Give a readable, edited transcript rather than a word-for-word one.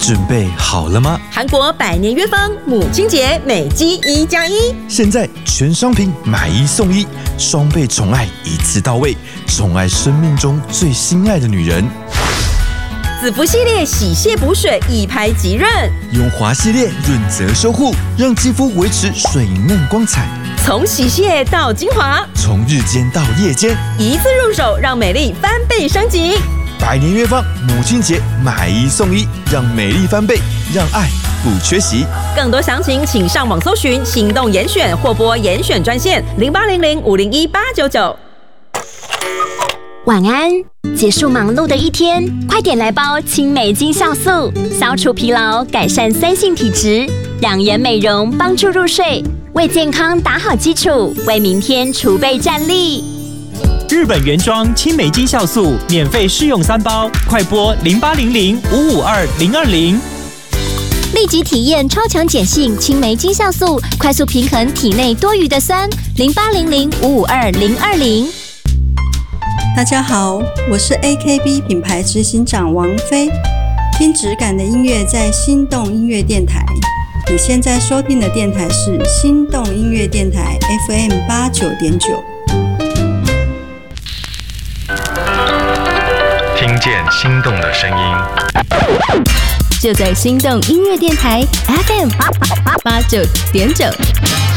准备好了吗？ 韩国百年约方母亲节美肌1+1， 现在全商品买1送1，双倍宠爱一次到位，宠爱生命中最心爱的女人。 子肤系列洗卸补水一拍即润， 永华系列润泽修护，让肌肤维持水嫩光彩。 从洗卸到精华， 从日间到夜间， 一次入手让美丽翻倍升级。 百年约方母亲节买1送1，让美丽翻倍，让爱不缺席。 更多详情请上网搜寻行动严选或拨严选专线0800-501-899。 晚安，结束忙碌的一天，快点来包青梅精酵素，消除疲劳，改善酸性体质，养颜美容，帮助入睡，为健康打好基础，为明天储备战力。 日本原装青梅精酵素免费试用3包，快拨0800-552-020。 立即体验超强碱性青梅精酵素，快速平衡体内多余的酸。0800-552-020。 大家好，我是 AKB 品牌执行长王菲。听质感的音乐在心动音乐电台。你现在收听的电台是心动音乐电台 FM89.9。 听见心动的声音， 就在心动音乐电台 FM89.9。